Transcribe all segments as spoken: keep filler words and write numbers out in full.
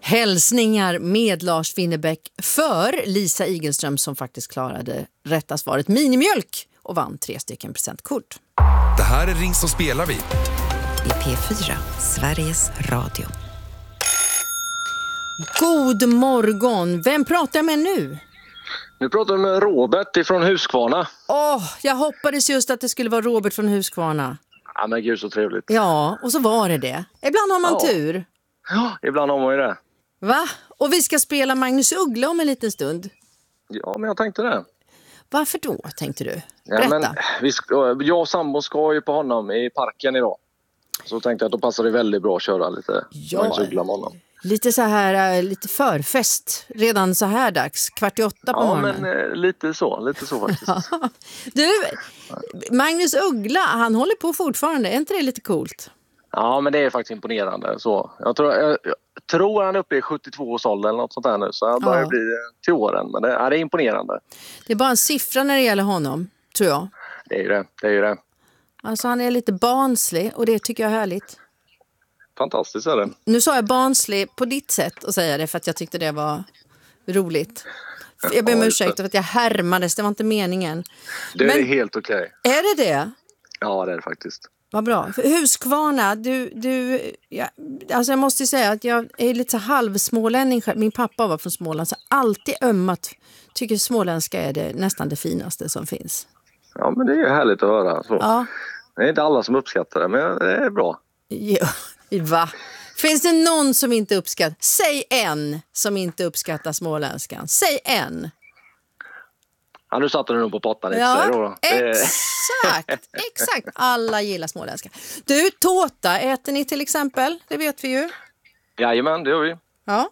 Hälsningar med Lars Winnerbäck för Lisa Igelström som faktiskt klarade rätta svaret minimjölk och vann tre stycken presentkort. Det här är Ring som spelar vi. I P fyra, Sveriges Radio. God morgon. Vem pratar jag med nu? Nu pratar vi med Robert ifrån Huskvarna. Åh, oh, jag hoppades just att det skulle vara Robert från Huskvarna. Ja, men gud så trevligt. Ja, och så var det det. Ibland har man ja. tur. Ja, ibland har man ju det. Va? Och vi ska spela Magnus Uggla om en liten stund. Ja, men jag tänkte det. Varför då, tänkte du? Ja, men vi ska, jag och sambo ska ju på honom i parken idag. Så tänkte jag att då passar det väldigt bra att köra lite ja, Magnus Uggla med honom. Lite så här, lite förfest. Redan så här dags, kvart i åtta på ja, morgonen. Ja, men eh, lite så, lite så faktiskt. Du, Magnus Uggla, han håller på fortfarande. Är inte det lite coolt? Ja, men det är faktiskt imponerande. Så jag tror, jag, jag tror han är uppe i sjuttiotvå års ålder eller något sånt där nu. Så han börjar ja. bli till åren. Men det, ja, det är imponerande. Det är bara en siffra när det gäller honom, tror jag. Det är ju det, det är ju det. Alltså han är lite barnslig och det tycker jag är härligt. Fantastiskt är det. Nu sa jag barnslig på ditt sätt att säga det för att jag tyckte det var roligt. Jag ber om ja, ursäkt för att jag härmades, det var inte meningen. Det Men, är helt okej. Okay. Är det det? Ja, det är det faktiskt. Vad bra. För Huskvarna, du, du ja, alltså jag måste säga att jag är lite så halvsmålänning. Min pappa var från Småland så alltid ömmat. Tycker småländska är det nästan det finaste som finns. Ja, men det är ju härligt att höra. Så. Ja. Det är inte alla som uppskattar det, men det är bra. Ja, va? Finns det någon som inte uppskattar? Säg en som inte uppskattar småländskan. Säg en. Ja, nu satte du nog på pottan. Ja, då. exakt. Exakt. Alla gillar småländska. Du, tårta äter ni till exempel? Det vet vi ju. Jajamän, det gör vi. Ja.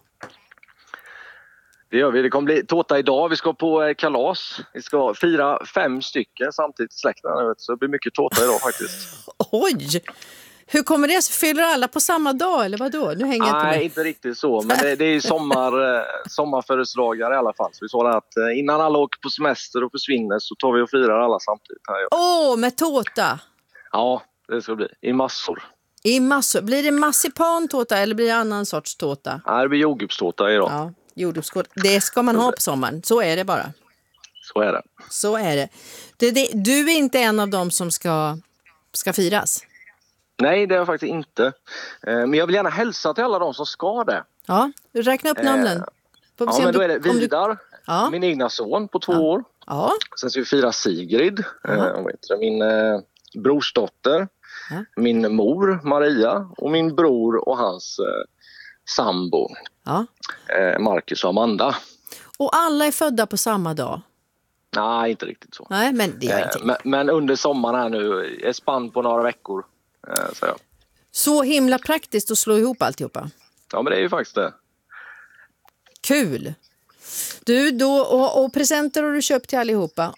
Det gör vi. Det kommer bli tårta idag. Vi ska på kalas. Vi ska fira fem stycken samtidigt i släkten. Så det blir mycket tårta idag faktiskt. Oj! Hur kommer det? Fyller alla på samma dag eller vad då? Nu hänger jag inte med. Nej, inte riktigt så. Men det, det är sommar, sommarfödelsedagar i alla fall. Så vi sa att innan alla åker på semester och försvinner så tar vi och firar alla samtidigt. Åh, oh, med tårta! Ja, det ska bli. I massor. I massor. Blir det marsipantårta eller blir det annan sorts tårta? Nej, det blir jordgubbstårta idag. Ja, jordgubbstårta. Det ska man ha på sommaren. Så är det bara. Så är det. Så är det. Du, det, du är inte en av dem som ska, ska firas? Nej, det är jag faktiskt inte. Men jag vill gärna hälsa till alla de som ska det. Ja, du räknar upp namnen. Eh, ja, men då är det Vidar, du... ja. min egna son på två ja. år. Ja. Sen ska vi fira Sigrid, eh, min eh, brorsdotter, ja. min mor Maria och min bror och hans eh, sambo, ja. eh, Marcus och Amanda. Och alla är födda på samma dag? Nej, inte riktigt så. Nej, men det är inte. Eh, men, men under sommaren här nu, är spann på några veckor. Så, ja. Så himla praktiskt att slå ihop alltihopa. Ja, men det är ju faktiskt det. Kul. Du, då, och, och presenter har du köpt till allihopa?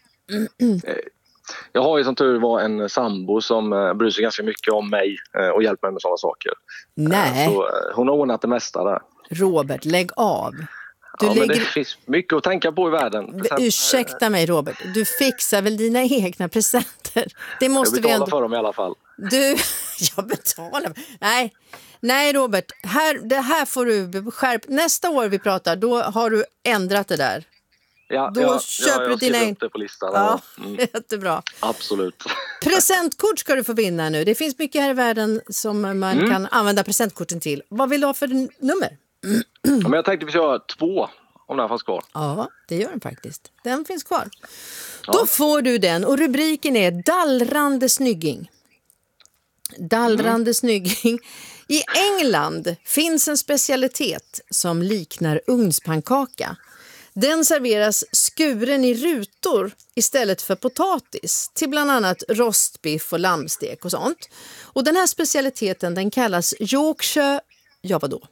Jag har ju som tur var en sambo som uh, bryr sig ganska mycket om mig uh, och hjälper mig med sådana saker. Nej. Uh, så, uh, hon har ordnat det mesta där. Robert, lägg av. Du ja, lägger... men det finns mycket att tänka på i världen. Present... Ursäkta mig Robert, du fixar väl dina egna presenter? Det måste jag betalar vi ändå... för dem i alla fall. Du, jag betalar. Nej, nej Robert, här, det här får du skärp. Nästa år vi pratar, då har du ändrat det där. Ja, då ja, köper ja, du dina jag upp det på listan. Ja, mm. jättebra. Absolut. Presentkort ska du få vinna nu. Det finns mycket här i världen som man mm. kan använda presentkorten till. Vad vill du ha för nummer? Ja, men jag tänkte vi kör två. Om den fanns kvar. Ja, det gör den faktiskt. Den finns kvar. Ja. Då får du den. Och rubriken är Dallrande snygging. Dallrande mm. snygging. I England finns en specialitet som liknar ugnspannkaka. Den serveras skuren i rutor istället för potatis till bland annat rostbiff och lammstek och sånt. Och den här specialiteten den kallas Yorkshire... Ja, vadå?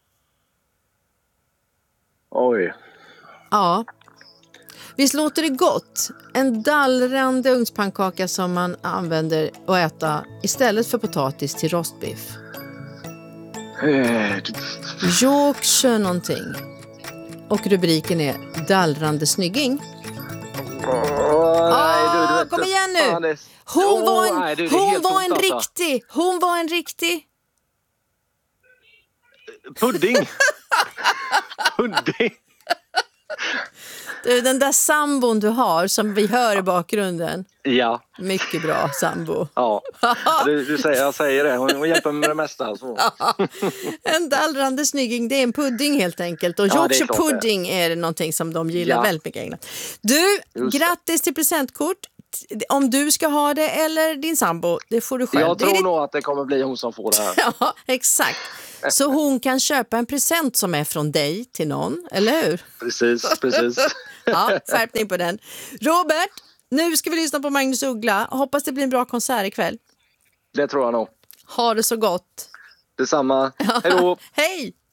Oj. Ja. Visst låter det gott? En dallrande ugnspannkaka som man använder att äta istället för potatis till rostbiff. Yorkshire någonting. Och rubriken är Dallrande snygging. Oh, nej, du, du ah, kom igen nu. Hon oh, var en, nej, du, hon var en riktig. Hon var en riktig. Pudding. pudding. Du, den där sambon du har som vi hör i bakgrunden. Ja. Mycket bra sambo. Ja, du, du säger, jag säger det. Hon, hon hjälper mig med det mesta. Alltså. En dallrande snygging, det är en pudding helt enkelt. Och Ja, det är Yorkshire klart det. pudding är det någonting som de gillar Ja. väldigt mycket i England. Du, Just det. grattis till presentkort. Om du ska ha det eller din sambo, det får du själv. Jag Det är tror ditt- nog att det kommer bli hon som får det här. Ja, exakt. Så hon kan köpa en present som är från dig till någon, eller hur? Precis, precis. Ja, skärpning på den. Robert, nu ska vi lyssna på Magnus Uggla. Hoppas det blir en bra konsert ikväll. Det tror jag nog. Ha det så gott. Detsamma. Hej då! Hej!